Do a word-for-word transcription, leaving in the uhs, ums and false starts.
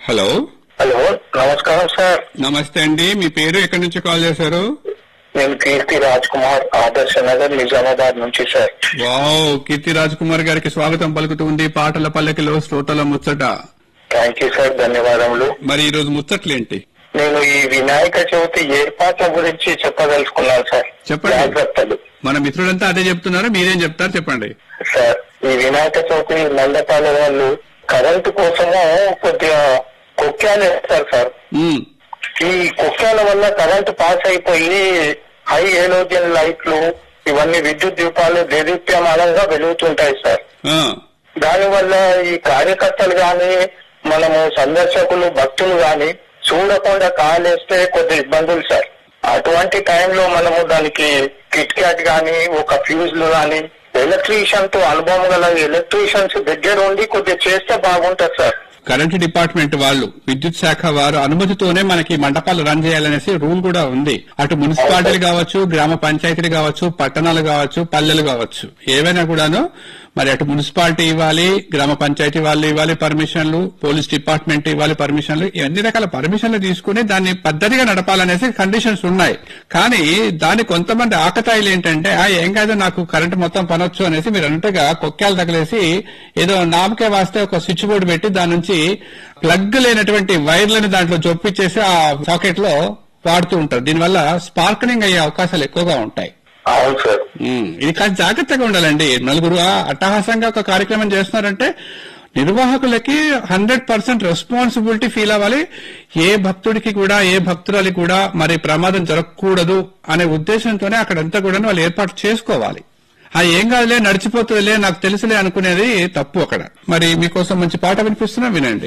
Hello hello, నమస్కారం sir. నమస్తే అండి. మీ పేరు ఎక్కడి నుంచి కాల్ చేశారు? నేను కీర్తి రాజ్ కుమార్, ఆదర్శ నగర్, నిజామాబాద్ నుంచి సార్. వావ్, కీర్తి రాజ్ కుమార్ గారికి స్వాగతం పలుకుతుంది పాటల పల్లకిలో శ్రోతల ముచ్చట. థ్యాంక్ యూ సార్, ధన్యవాదములు. మరి ఈ రోజు ముచ్చట్లేంటి? నేను ఈ వినాయక చవితి ఏర్పాట్ల గురించి చెప్పదలుచుకున్నాను సార్. చెప్పండి. జాగ్రత్తలు. మన మిత్రులంతా అదే చెప్తున్నారు, మీరేం చెప్తారు చెప్పండి. సార్, ఈ వినాయక చవితి మండపాల వాళ్ళు కరెంటు కోసము కొద్దిగా కుక్యాలు వేస్తారు సార్. ఉమ్, ఈ కుక్యాల వల్ల కరెంటు పాస్ అయిపోయి హై హెలోజన్ లైట్లు, ఇవన్నీ విద్యుత్ దీపాలు దేదీప్యమానంగా వెలుగుతుంటాయి సార్. ఆ, దానివల్ల ఈ కార్యకర్తలు గాని, మనము సందర్శకులు, భక్తులు గాని చూడకుండా కాలేస్తే కొద్ది ఇబ్బందులు సార్. అటువంటి టైంలో మనము దానికి కిట్ క్యాట్ గాని, ఒక ఫ్యూజ్లు గాని, ఎలక్ట్రీషియన్ తో అనుభవం గల ఎలక్ట్రీషియన్స్ దగ్గర ఉండి కొద్దిగా చేస్తే బాగుంటది సార్. కరెంటు డిపార్ట్మెంట్ వాళ్ళు, విద్యుత్ శాఖ వారు అనుమతితోనే మనకి మండపాలు రన్ చేయాలనేసి రూల్ కూడా ఉంది. అటు మున్సిపాలిటీలు కావచ్చు, గ్రామ పంచాయతీలు కావచ్చు, పట్టణాలు కావచ్చు, పల్లెలు కావచ్చు, ఏవైనా కూడాను మరి అటు మున్సిపాలిటీ ఇవ్వాలి, గ్రామ పంచాయతీ వాళ్ళు ఇవ్వాలి పర్మిషన్లు, పోలీస్ డిపార్ట్మెంట్ ఇవ్వాలి పర్మిషన్లు, ఇవన్నీ రకాల పర్మిషన్లు తీసుకుని దాన్ని పద్ధతిగా నడపాలనేసి కండిషన్స్ ఉన్నాయి. కానీ దాని కొంతమంది ఆకతాయిలు ఏంటంటే, ఆ ఏం కాదు నాకు కరెంటు మొత్తం పనొచ్చు అనేసి మీరు అన్నట్టుగా కొక్కాలు తగిలేసి ఏదో నామకే వాస్తే ఒక స్విచ్ బోర్డు పెట్టి దాని నుంచి ప్లగ్ లేనటువంటి వైర్లను దాంట్లో జొప్పిచ్చేసి ఆ సాకెట్ లో వాడుతూ ఉంటారు. దీనివల్ల స్పార్కలింగ్ అయ్యే అవకాశాలు ఎక్కువగా ఉంటాయి. అవును సార్. ఇది కాస్త జాగ్రత్తగా ఉండాలండి. నలుగురు అట్టహాసంగా ఒక కార్యక్రమం చేస్తున్నారంటే నిర్వాహకులకి హండ్రెడ్ పర్సెంట్ రెస్పాన్సిబిలిటీ ఫీల్ అవ్వాలి. ఏ భక్తుడికి కూడా, ఏ భక్తురాలి కూడా మరి ప్రమాదం జరగకూడదు అనే ఉద్దేశంతోనే అక్కడంతా కూడా వాళ్ళు ఏర్పాటు చేసుకోవాలి. ఆ ఏం కాదులే, నడిచిపోతుందిలే, నాకు తెలుసులే అనుకునేది తప్పు అక్కడ. మరి మీకోసం మంచి పాట వినిపిస్తున్నా, వినండి.